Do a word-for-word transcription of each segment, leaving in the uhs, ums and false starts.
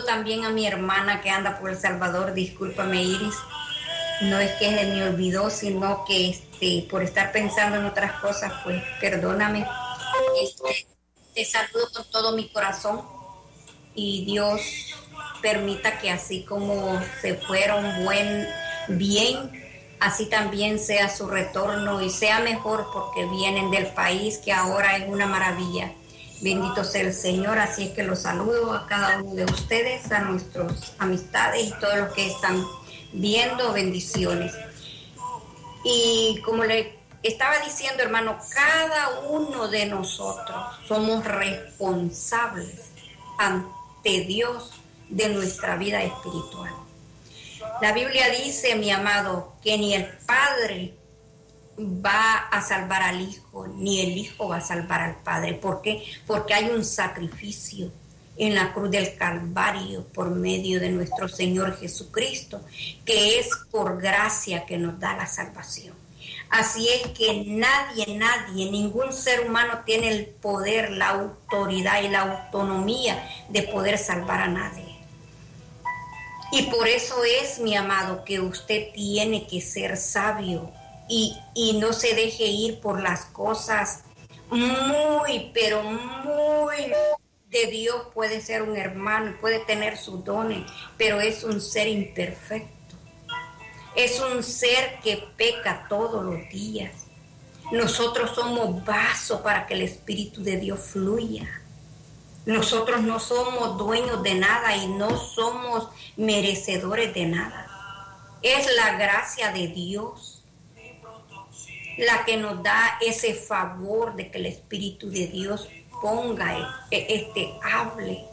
saludo también a mi hermana que anda por El Salvador. Discúlpame, Iris. No es que se me olvidó, sino que este, por estar pensando en otras cosas, pues perdóname. Este, te saludo con todo mi corazón y Dios permita que así como se fueron buen, bien, así también sea su retorno y sea mejor porque vienen del país que ahora es una maravilla. Bendito sea el Señor, así es que los saludo a cada uno de ustedes, a nuestros amistades y todos los que están viendo, bendiciones. Y como le estaba diciendo, hermano, cada uno de nosotros somos responsables ante Dios de nuestra vida espiritual. La Biblia dice, mi amado, que ni el Padre va a salvar al Hijo, ni el Hijo va a salvar al Padre. ¿Por qué? Porque hay un sacrificio en la cruz del Calvario por medio de nuestro Señor Jesucristo, que es por gracia que nos da la salvación. Así es que nadie, nadie, ningún ser humano tiene el poder, la autoridad y la autonomía de poder salvar a nadie. Y por eso es, mi amado, que usted tiene que ser sabio y, y no se deje ir por las cosas muy, pero muy de Dios. Puede ser un hermano, puede tener sus dones, pero es un ser imperfecto. Es un ser que peca todos los días. Nosotros somos vasos para que el Espíritu de Dios fluya. Nosotros no somos dueños de nada y no somos merecedores de nada. Es la gracia de Dios la que nos da ese favor de que el Espíritu de Dios ponga, este, hable.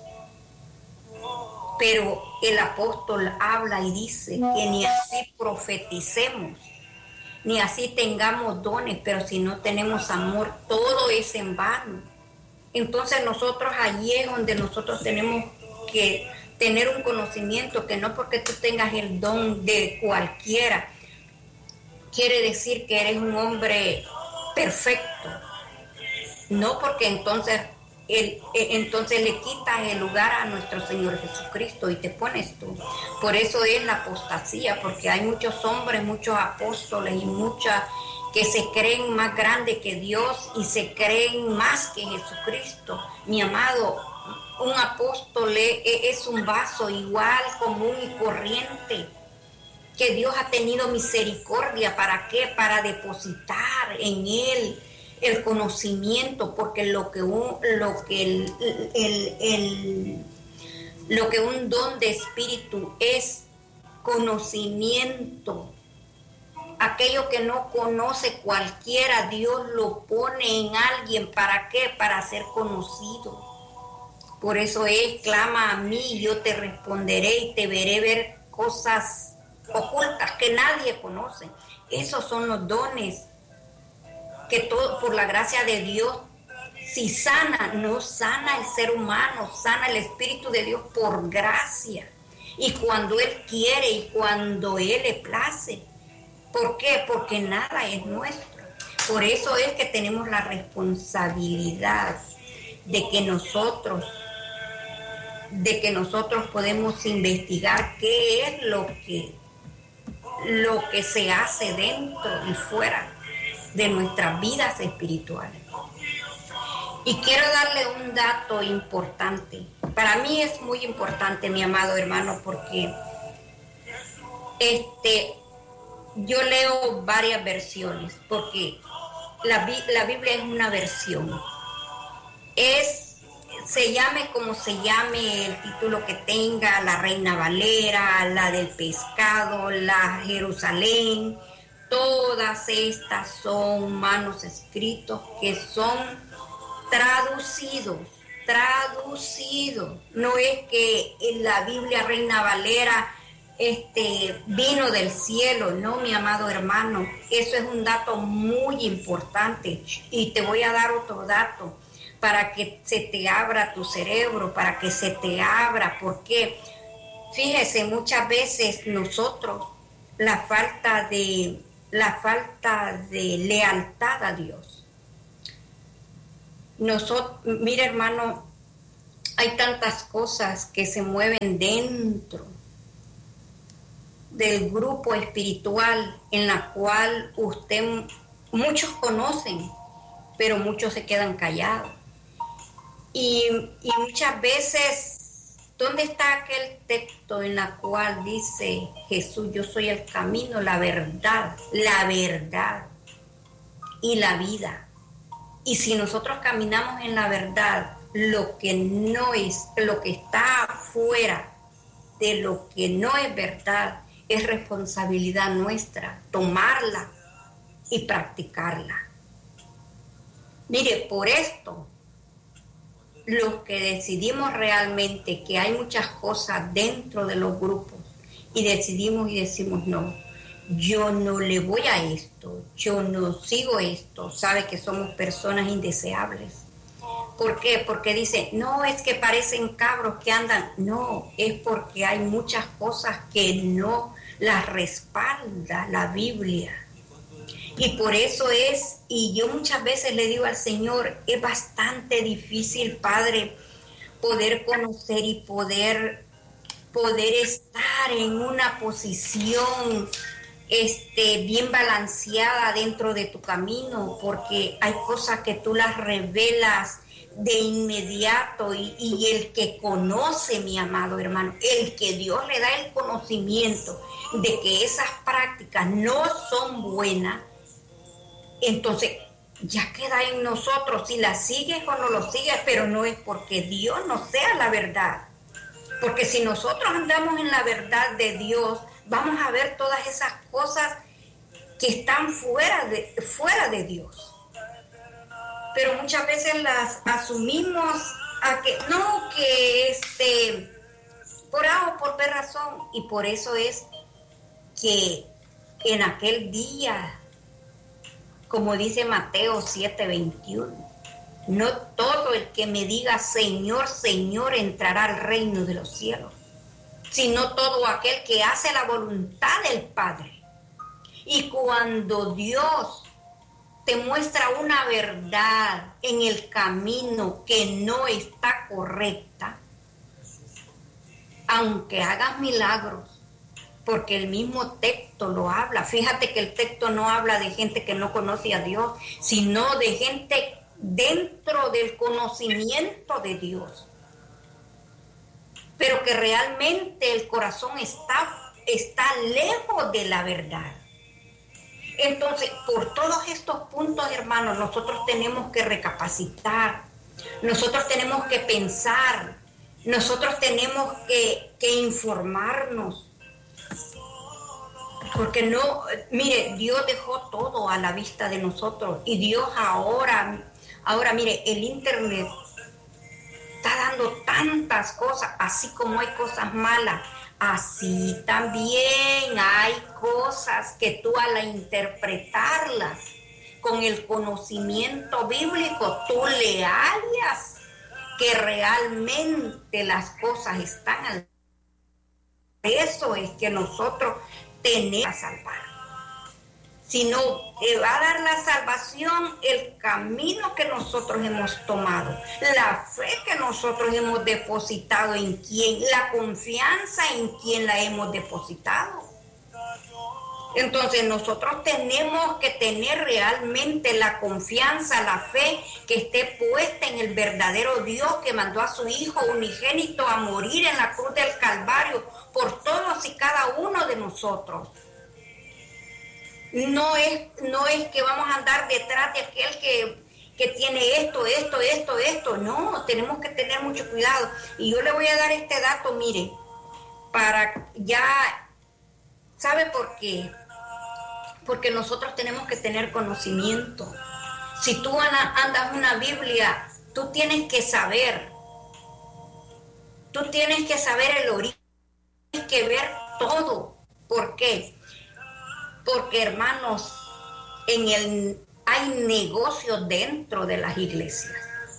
Pero el apóstol habla y dice que ni así profeticemos, ni así tengamos dones, pero si no tenemos amor, todo es en vano. Entonces nosotros allí es donde nosotros tenemos que tener un conocimiento, que no porque tú tengas el don de cualquiera, quiere decir que eres un hombre perfecto. No, porque entonces, el, entonces le quitas el lugar a nuestro Señor Jesucristo y te pones tú. Por eso es la apostasía, porque hay muchos hombres, muchos apóstoles y muchas que se creen más grandes que Dios y se creen más que Jesucristo. Mi amado, un apóstol es un vaso igual, común y corriente, que Dios ha tenido misericordia. ¿Para qué? Para depositar en él el conocimiento, porque lo que un, lo que el, el, el, lo que un don de espíritu es conocimiento. Aquello que no conoce cualquiera, Dios lo pone en alguien. ¿Para qué? Para ser conocido. Por eso es, clama a mí y yo te responderé y te veré ver cosas ocultas que nadie conoce. Esos son los dones que todo, por la gracia de Dios, si sana, no sana el ser humano, sana el Espíritu de Dios por gracia. Y cuando Él quiere y cuando Él le place. ¿Por qué? Porque nada es nuestro. Por eso es que tenemos la responsabilidad de que nosotros, de que nosotros podemos investigar qué es lo que, lo que se hace dentro y fuera de nuestras vidas espirituales. Y quiero darle un dato importante. Para mí es muy importante, mi amado hermano, porque este... yo leo varias versiones, porque la, la Biblia es una versión. Es, se llame como se llame, el título que tenga, la Reina Valera, la del pescado, la Jerusalén, todas estas son manuscritos que son traducidos, traducidos. No es que en la Biblia Reina Valera Este, vino del cielo, no, mi amado hermano. Eso es un dato muy importante. Y te voy a dar otro dato para que se te abra tu cerebro, para que se te abra. Porque, fíjese, muchas veces nosotros, la falta de, la falta de lealtad a Dios. Nosotros, mira hermano, hay tantas cosas que se mueven dentro del grupo espiritual en la cual usted, muchos conocen, pero muchos se quedan callados. Y, y muchas veces, ¿dónde está aquel texto en la cual dice Jesús, yo soy el camino, la verdad, la verdad y la vida? Y si nosotros caminamos en la verdad, lo que no es, lo que está afuera de lo que no es verdad, es responsabilidad nuestra tomarla y practicarla. Mire, por esto, los que decidimos realmente que hay muchas cosas dentro de los grupos y decidimos y decimos no, yo no le voy a esto, yo no sigo esto, sabe que somos personas indeseables. ¿Por qué? Porque dice, no es que parecen cabros que andan, no, es porque hay muchas cosas que no las respalda la Biblia. Y por eso es, y yo muchas veces le digo al Señor, es bastante difícil, Padre, poder conocer y poder, poder estar en una posición este, bien balanceada dentro de tu camino, porque hay cosas que tú las revelas de inmediato y, y el que conoce, mi amado hermano, el que Dios le da el conocimiento de que esas prácticas no son buenas, entonces ya queda en nosotros si la sigues o no lo sigues, pero no es porque Dios no sea la verdad, porque si nosotros andamos en la verdad de Dios, vamos a ver todas esas cosas que están fuera de, fuera de Dios. Pero muchas veces las asumimos a que no, que este, por A o por B razón, y por eso es que en aquel día, como dice Mateo siete veintiuno, no todo el que me diga Señor, Señor entrará al reino de los cielos, sino todo aquel que hace la voluntad del Padre. Y cuando Dios te muestra una verdad en el camino que no está correcta, aunque hagas milagros, porque el mismo texto lo habla. Fíjate que el texto no habla de gente que no conoce a Dios, sino de gente dentro del conocimiento de Dios, pero que realmente el corazón está, está lejos de la verdad. Entonces, por todos estos puntos, hermanos, nosotros tenemos que recapacitar, nosotros tenemos que pensar, nosotros tenemos que, que informarnos. Porque no, mire, Dios dejó todo a la vista de nosotros y Dios ahora, ahora mire, el internet está dando tantas cosas, así como hay cosas malas, así también hay cosas que tú al interpretarlas con el conocimiento bíblico, tú le hallas que realmente las cosas están al... Eso es que nosotros tenemos que salvar. Sino que va a dar la salvación el camino que nosotros hemos tomado, la fe que nosotros hemos depositado en quien, la confianza en quien la hemos depositado. Entonces nosotros tenemos que tener realmente la confianza, la fe que esté puesta en el verdadero Dios que mandó a su Hijo unigénito a morir en la cruz del Calvario por todos y cada uno de nosotros. No es, no es que vamos a andar detrás de aquel que, que tiene esto, esto, esto, esto. No, tenemos que tener mucho cuidado. Y yo le voy a dar este dato, mire, para ya... ¿Sabe por qué? Porque nosotros tenemos que tener conocimiento. Si tú andas una Biblia, tú tienes que saber. Tú tienes que saber el origen, tienes que ver todo. ¿Por qué? Porque, hermanos, en el, hay negocios dentro de las iglesias.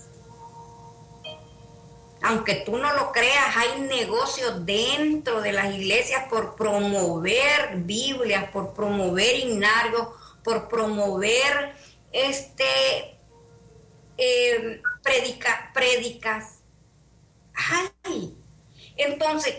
Aunque tú no lo creas, hay negocios dentro de las iglesias por promover Biblias, por promover himnarios, por promover este, eh, predica, prédicas. Ay, entonces,